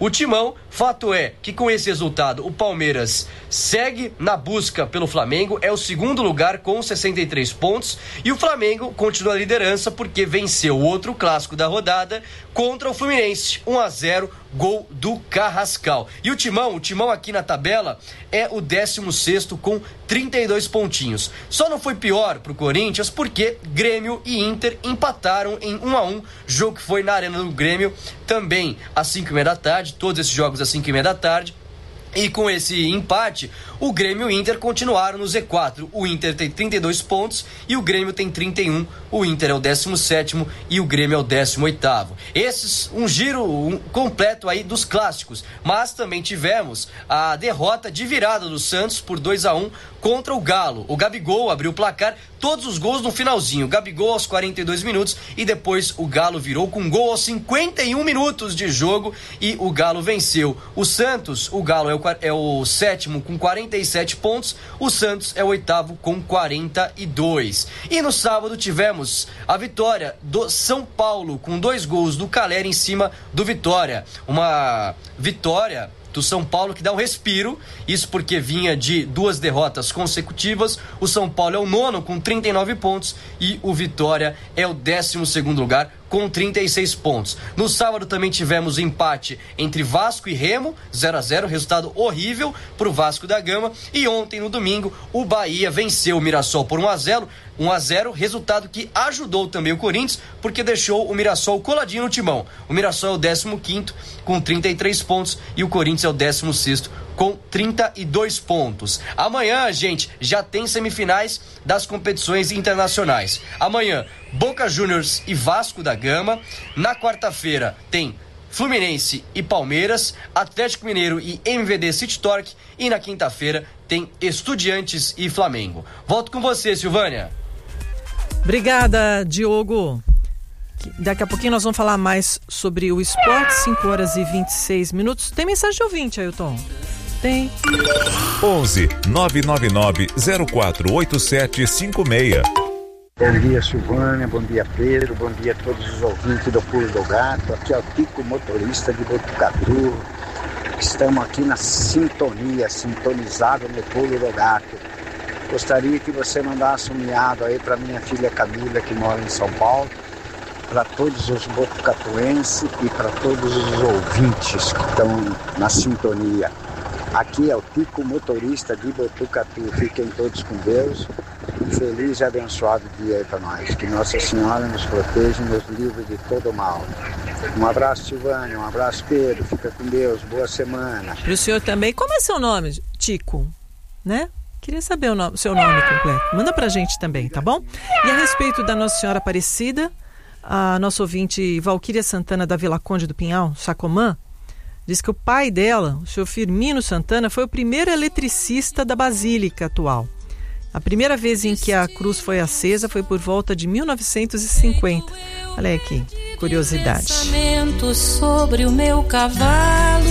o Timão. Fato é que com esse resultado o Palmeiras segue na busca pelo Flamengo, é o segundo lugar com 63 pontos e o Flamengo continua a liderança porque venceu o outro clássico da rodada contra o Fluminense, 1-0, gol do Carrascal. E o Timão aqui na tabela é o 16º com 32 pontinhos. Só não foi pior pro Corinthians porque Grêmio e Inter empataram em 1-1, jogo que foi na Arena do Grêmio também às 5h30 da tarde, todos esses jogos às 5h30 da tarde. E com esse empate, o Grêmio e o Inter continuaram no Z4. O Inter tem 32 pontos e o Grêmio tem 31. O Inter é o 17º e o Grêmio é o 18º. Esses, um giro completo aí dos clássicos. Mas também tivemos a derrota de virada do Santos por 2-1 contra o Galo. O Gabigol abriu o placar, todos os gols no finalzinho. O Gabigol aos 42 minutos e depois o Galo virou com gol aos 51 minutos de jogo e o Galo venceu. O Santos, o Galo é o 7º com 47 pontos, o Santos é o 8º com 42. E no sábado tivemos a vitória do São Paulo com 2 gols do Calera em cima do Vitória. Uma vitória do São Paulo que dá um respiro, isso porque vinha de 2 derrotas consecutivas. O São Paulo é o 9º com 39 pontos e o Vitória é o 12º lugar com 36 pontos. No sábado também tivemos o empate entre Vasco e Remo, 0-0, resultado horrível pro Vasco da Gama. E ontem, no domingo, o Bahia venceu o Mirassol por 1-0, resultado que ajudou também o Corinthians, porque deixou o Mirassol coladinho no Timão. O Mirassol é o 15º com 33 pontos e o Corinthians é o 16º com 32 pontos. Amanhã, gente, já tem semifinais das competições internacionais. Amanhã, Boca Juniors e Vasco da Gama. Na quarta-feira tem Fluminense e Palmeiras, Atlético Mineiro e MVD City Torque. E na quinta-feira tem Estudiantes e Flamengo. Volto com você, Silvânia. Obrigada, Diogo. Daqui a pouquinho nós vamos falar mais sobre o esporte, 5h26. Tem mensagem de ouvinte, Ailton? Tem. 11 999 048756. Bom dia, Silvânia, bom dia, Pedro, bom dia a todos os ouvintes do Pulo do Gato. Aqui é o Tico, motorista de Botucatu. Estamos aqui na sintonia, sintonizado no Pulo do Gato. Gostaria que você mandasse um miado aí para minha filha Camila, que mora em São Paulo, para todos os botucatuenses e para todos os ouvintes que estão na sintonia. Aqui é o Tico, motorista de Botucatu. Fiquem todos com Deus. Feliz e abençoado dia aí para nós. Que Nossa Senhora nos proteja e nos livre de todo mal. Um abraço, Silvânia. Um abraço, Pedro. Fica com Deus. Boa semana. Para o senhor também. Como é seu nome, Tico? Né? Queria saber o seu nome completo. Manda pra gente também, tá bom? E a respeito da Nossa Senhora Aparecida, a nossa ouvinte Valquíria Santana da Vila Conde do Pinhal, Sacomã, diz que o pai dela, o senhor Firmino Santana, foi o primeiro eletricista da Basílica atual. A primeira vez em que a cruz foi acesa foi por volta de 1950. Olha aí que curiosidade. Sobre o meu cavalo.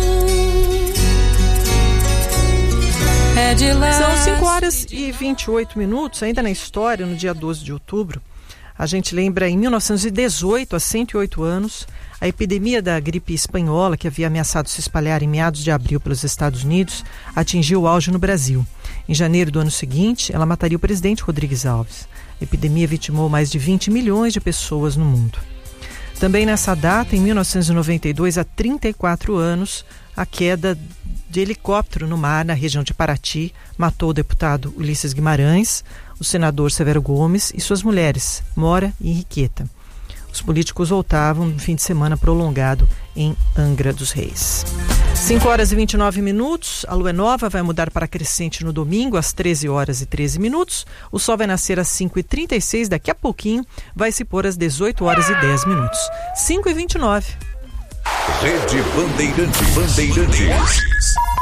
São 5h28, ainda na história, no dia 12 de outubro. A gente lembra, em 1918, há 108 anos, a epidemia da gripe espanhola, que havia ameaçado se espalhar em meados de abril pelos Estados Unidos, atingiu o auge no Brasil. Em janeiro do ano seguinte, ela mataria o presidente Rodrigues Alves. A epidemia vitimou mais de 20 milhões de pessoas no mundo. Também nessa data, em 1992, há 34 anos, a queda de helicóptero no mar, na região de Paraty, matou o deputado Ulisses Guimarães, o senador Severo Gomes e suas mulheres, Mora e Henriqueta. Os políticos voltavam no fim de semana prolongado em Angra dos Reis. 5h29, a lua nova vai mudar para crescente no domingo, às 13h13. O sol vai nascer às 5h36, daqui a pouquinho vai se pôr às 18h10. 5h29. Rede Bandeirantes.